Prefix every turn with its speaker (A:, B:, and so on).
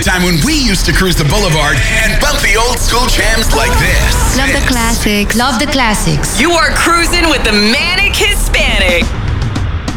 A: time when we used to cruise the boulevard and bump the old school jams like this.
B: Love the classics.
C: Love the classics.
D: You are cruising with the Manic Hispanic.